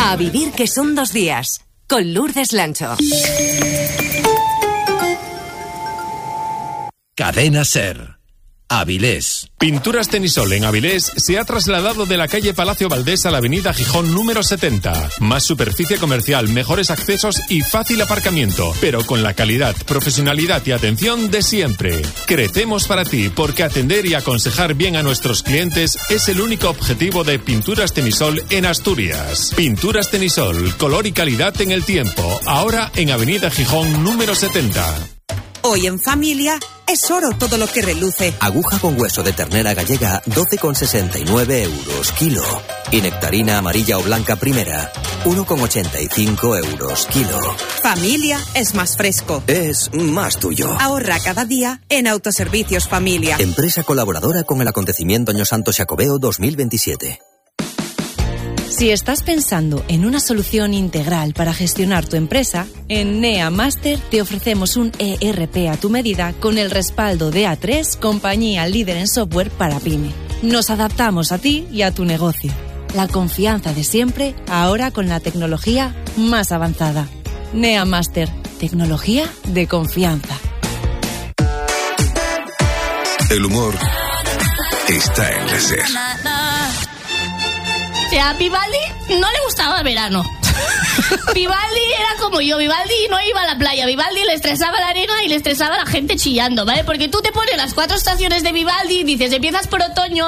A vivir que son 2 días, con Lourdes Lancho. Cadena SER. Avilés. Pinturas Tenisol en Avilés se ha trasladado de la calle Palacio Valdés a la avenida Gijón número 70. Más superficie comercial, mejores accesos y fácil aparcamiento, pero con la calidad, profesionalidad y atención de siempre. Crecemos para ti porque atender y aconsejar bien a nuestros clientes es el único objetivo de Pinturas Tenisol en Asturias. Pinturas Tenisol, color y calidad en el tiempo. Ahora en avenida Gijón número 70. Hoy en familia es oro todo lo que reluce. Aguja con hueso de ternera gallega, 12,69 euros kilo. Y nectarina amarilla o blanca primera, 1,85 euros kilo. Familia es más fresco. Es más tuyo. Ahorra cada día en Autoservicios Familia. Empresa colaboradora con el acontecimiento Año Santo Xacobeo 2027. Si estás pensando en una solución integral para gestionar tu empresa, en NEA Master te ofrecemos un ERP a tu medida con el respaldo de A3, compañía líder en software para PYME. Nos adaptamos a ti y a tu negocio. La confianza de siempre, ahora con la tecnología más avanzada. NEA Master, tecnología de confianza. El humor está en la SER. A Vivaldi no le gustaba el verano. Vivaldi era como yo. Vivaldi no iba a la playa. Vivaldi le estresaba la arena y le estresaba la gente chillando, ¿vale? Porque tú te pones las 4 estaciones de Vivaldi y dices, empiezas por otoño,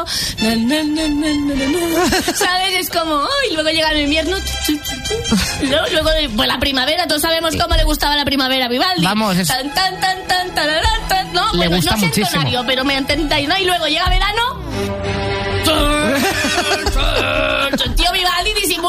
¿sabes? Es como, y luego llega el invierno, luego pues la primavera. Todos sabemos cómo le gustaba la primavera a Vivaldi. Vamos, es... tan, tan, tan, tan, tan, tan. No, le bueno, gusta no sé muchísimo. tonario, pero me entendáis, ¿no? Y luego llega verano. Tío Vivaldi disimula